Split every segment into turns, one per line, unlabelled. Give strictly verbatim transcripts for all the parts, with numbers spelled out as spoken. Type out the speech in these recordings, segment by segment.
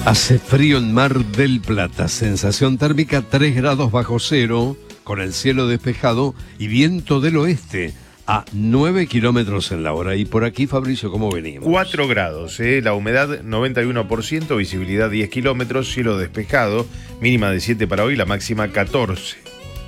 Hace frío en Mar del Plata, sensación térmica tres grados bajo cero, con el cielo despejado y viento del oeste a nueve kilómetros en la hora. Y por aquí, Fabricio, ¿cómo venimos?
cuatro grados, ¿eh? La humedad noventa y uno por ciento, visibilidad diez kilómetros, cielo despejado, mínima de siete para hoy, la máxima catorce.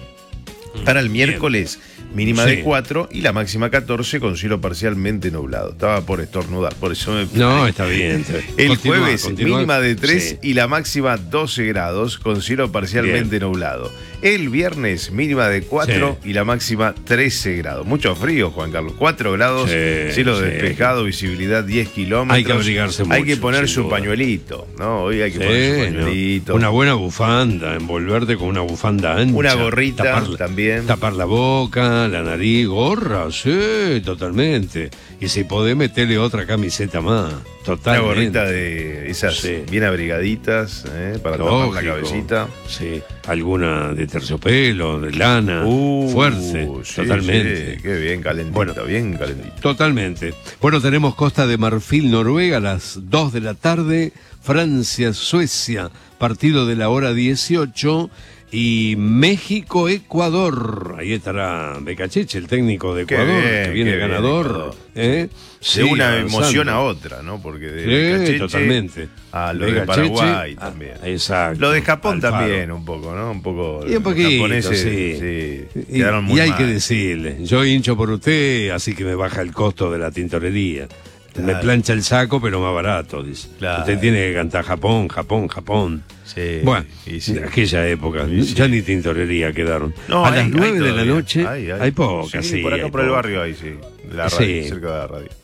Para el miércoles, mínima
Sí.
de cuatro y la máxima catorce con cielo parcialmente nublado. Estaba por estornudar, por eso me...
No, está bien. Está bien.
El
Continúa,
jueves,
continúa.
mínima de tres
Sí.
y la máxima doce grados con cielo parcialmente
Bien.
nublado. El viernes, mínima de cuatro
Sí.
y la máxima trece grados. Mucho frío, Juan Carlos. cuatro grados,
Sí,
cielo
sí.
despejado, visibilidad diez kilómetros.
Hay que abrigarse
Hay que
mucho,
poner
sin
su
duda.
pañuelito, ¿no? Hoy hay que
Sí,
poner su
¿no?
pañuelito.
Una buena bufanda, envolverte con una bufanda ancha.
Una gorrita
tapar,
también.
Tapar la boca, la nariz, gorra, sí, totalmente. Y si podés meterle otra camiseta más,
Una
totalmente.
gorrita de esas
Sí.
bien abrigaditas, ¿eh? Para tapar la
Lógico.
cabecita.
Sí, alguna de terciopelo, de lana,
Uh,
fuerte,
sí,
totalmente.
sí, qué bien calentito,
Bueno.
bien calentito.
Totalmente. Bueno, tenemos Costa de Marfil, Noruega, a las dos de la tarde, Francia, Suecia, partido de la hora dieciocho, y México, Ecuador. Ahí estará Becacheche, el técnico de
Qué
Ecuador,
bien,
que viene
qué bien,
ganador.
Ecuador.
¿eh?
De
Sí,
una
avanzando.
emoción a otra, ¿no? Porque de
Sí,
Becacheche
totalmente.
a lo de
Becacheche,
Paraguay
ah,
también.
exacto.
Lo de Japón
Alfaro.
también, un poco, ¿no? Un poco.
Y un poquito,
los japoneses,
sí.
sí,
Y,
quedaron muy
y hay
mal.
que decirle, yo hincho por usted, así que me baja el costo de la tintorería. Me
Claro.
plancha el saco, pero más barato, dice.
Claro.
Usted tiene que cantar Japón, Japón, Japón.
Sí,
Bueno,
y sí.
de aquella época,
Y sí.
ya ni tintorería quedaron.
No,
a
hay-
las
hay
nueve de la
todavía.
noche
Hay,
hay,
hay.
pocas, sí.
Sí, por acá
hay
por el
pocas.
barrio hay, sí. De la radio,
Sí.
cerca de la radio.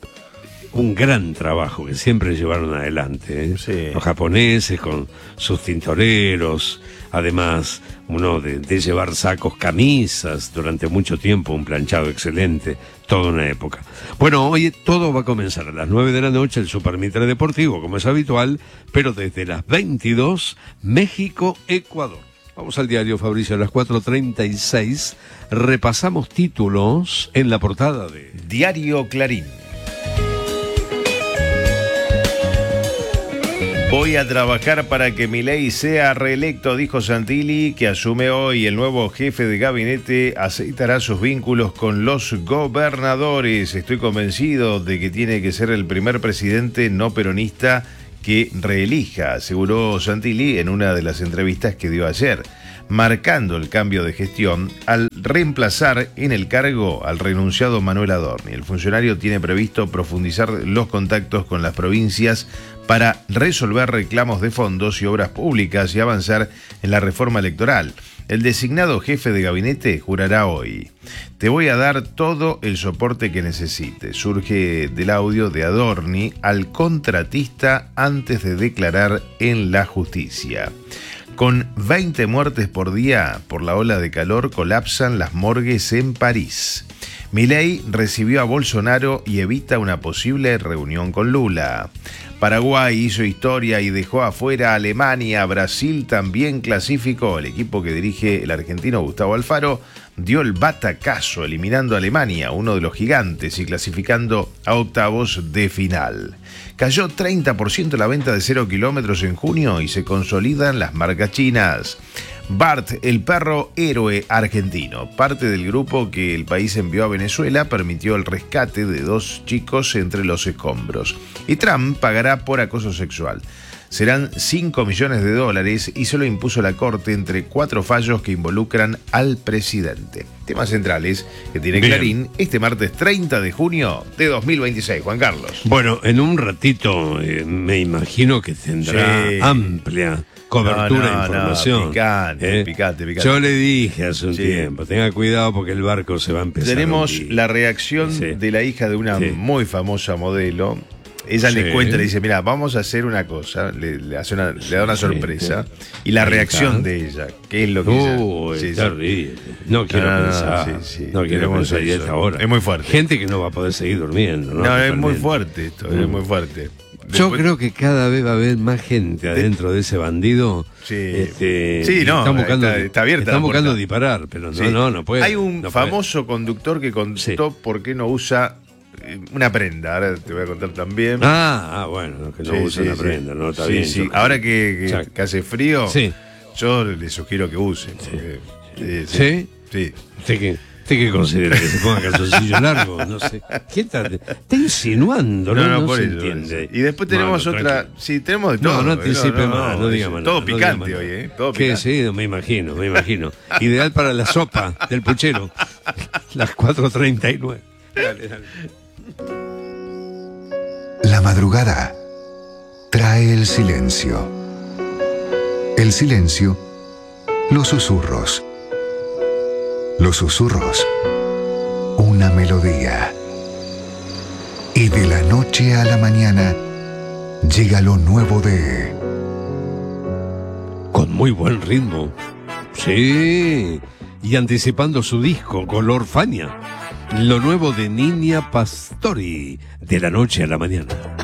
Un gran trabajo que siempre llevaron adelante, ¿eh?
Sí.
Los japoneses con sus tintoreros, además uno de, de llevar sacos, camisas durante mucho tiempo, un planchado excelente, toda una época. Bueno, hoy todo va a comenzar a las nueve de la noche el Super Mitre Deportivo, como es habitual, pero desde las veintidós, México, Ecuador. Vamos al diario, Fabricio, a las cuatro treinta y seis, repasamos títulos en la portada de...
Diario Clarín. Voy a trabajar para que Milei sea reelecto, dijo Santilli, que asume hoy. El nuevo jefe de gabinete aceitará sus vínculos con los gobernadores. Estoy convencido de que tiene que ser el primer presidente no peronista que reelija, aseguró Santilli en una de las entrevistas que dio ayer, marcando el cambio de gestión al reemplazar en el cargo al renunciado Manuel Adorni. El funcionario tiene previsto profundizar los contactos con las provincias para resolver reclamos de fondos y obras públicas y avanzar en la reforma electoral. El designado jefe de gabinete jurará hoy. Te voy a dar todo el soporte que necesites. Surge del audio de Adorni al contratista antes de declarar en la justicia. Con veinte muertes por día por la ola de calor, colapsan las morgues en París. Milei recibió a Bolsonaro y evita una posible reunión con Lula. Paraguay hizo historia y dejó afuera a Alemania. Brasil también clasificó. El equipo que dirige el argentino Gustavo Alfaro dio el batacazo eliminando a Alemania, uno de los gigantes, y clasificando a octavos de final. Cayó treinta por ciento la venta de cero kilómetros en junio y se consolidan las marcas chinas. Bart, el perro héroe argentino, parte del grupo que el país envió a Venezuela, permitió el rescate de dos chicos entre los escombros. Y Trump pagará por acoso sexual. Serán cinco millones de dólares y se lo impuso la Corte entre cuatro fallos que involucran al presidente. Temas centrales que tiene
Bien.
Clarín este martes treinta de junio de dos mil veintiséis. Juan Carlos.
Bueno, en un ratito eh, me imagino que tendrá
Sí.
amplia cobertura
No, no,
de información.
no, picante,
¿eh?
picante, picante.
Yo le dije hace un
Sí.
tiempo, tenga cuidado porque el barco se va a empezar.
Tenemos
a hundir.
la reacción
Sí.
de la hija de una
Sí.
muy famosa modelo. Ella
Sí.
le cuenta, le dice, mira, vamos a hacer una cosa, le, le hace una, le da una
Sí,
sorpresa.
sí.
Y la
Ahí
reacción
está.
de ella, ¿qué es lo que ella-
Uy,
sí, sí.
terrible. No quiero
No, no, no,
pensar.
sí, sí.
No quiero
Tenemos
pensar y a
eso.
esta hora.
Es muy fuerte.
Gente que no va a poder seguir durmiendo, ¿no?
No, es muy
Totalmente.
fuerte esto, es
Mm.
muy fuerte.
Yo
Después-
creo que cada vez va a haber más gente adentro de ese bandido.
Sí.
Este,
Sí,
y
no,
están buscando,
está- está abierta
están
la
buscando
puerta.
disparar, pero no,
Sí.
no, no puede.
Hay un
no puede.
famoso conductor que contó
Sí.
por qué no usa una prenda, ahora te voy a contar también.
Ah, ah bueno, que no
Sí,
usen
sí,
la
sí.
prenda, ¿no? Está
Sí,
bien.
sí.
yo-
Ahora que, que,
Ya.
que hace frío,
Sí.
yo les sugiero que usen. porque- sí,
¿Sí?
sí.
¿Usted qué, usted qué considera? ¿Que se ponga calzoncillo largo? No sé. ¿Qué está, está insinuando? No,
No, no,
no
por
se
eso.
entiende.
Y después tenemos
Bueno,
otra.
tranquilo.
Sí, tenemos de todo.
No, no
¿eh?
anticipe más, no diga
es
más
Todo
nada, no diga
picante
más
hoy,
nada.
¿eh? Todo
¿Qué?
picante.
Sí, me imagino, me imagino. Ideal para la sopa del puchero. Las cuatro treinta y nueve. Dale, dale.
La madrugada trae el silencio. El silencio, los susurros. Los susurros, una melodía. Y de la noche a la mañana llega lo nuevo de...
Con muy buen ritmo. Sí. Y anticipando su disco Color Fania. Lo nuevo de Niña Pastori. De la noche a la mañana.